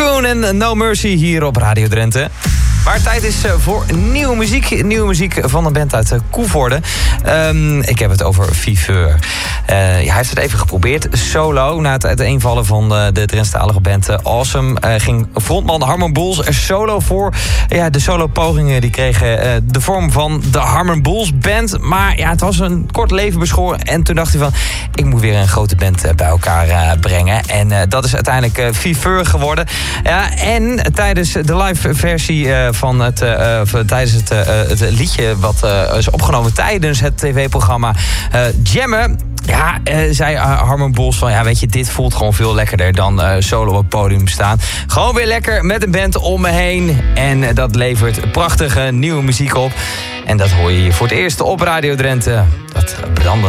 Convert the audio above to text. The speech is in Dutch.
Cocoon en No Mercy hier op Radio Drenthe. Waar tijd is voor nieuwe muziek. Nieuwe muziek van een band uit Koevoorde. Ik heb het over Viveur. Hij heeft het even geprobeerd. Solo. Na het uiteenvallen van de Drentstalige band Awesome ging frontman Harmon Bulls er solo voor. Ja, de solo pogingen die kregen de vorm van de Harmon Bulls Band. Maar ja, het was een kort leven beschoren. En toen dacht hij van, ik moet weer een grote band bij elkaar brengen. En dat is uiteindelijk Viveur geworden. Ja, en tijdens de live versie van tijdens het liedje wat is opgenomen tijdens het tv-programma Jammen. Ja, zei Harmon Bulls van, ja, weet je, dit voelt gewoon veel lekkerder dan solo op het podium staan. Gewoon weer lekker met een band om me heen. En dat levert prachtige nieuwe muziek op. En dat hoor je hier voor het eerst op Radio Drenthe. Dat branden.